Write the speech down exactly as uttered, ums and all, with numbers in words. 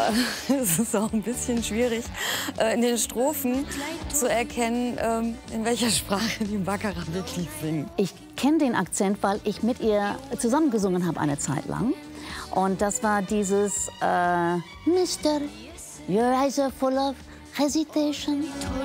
Es ist auch ein bisschen schwierig, äh, in den Strophen zu erkennen, ähm, in welcher Sprache die Baccarat wirklich singt. Ich kenne den Akzent, weil ich mit ihr zusammengesungen habe eine Zeit lang. Und das war dieses äh, Mister, your eyes are full of hesitation.